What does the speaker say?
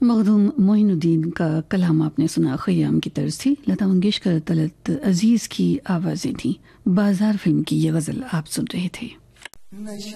मखदूम मोइनुद्दीन का कलाम आपने सुना, खयाम की तर्ज थी। लता मंगेशकर, तलत अजीज की आवाज़ें थी। बाजार फिल्म की ये गज़ल आप सुन रहे थे।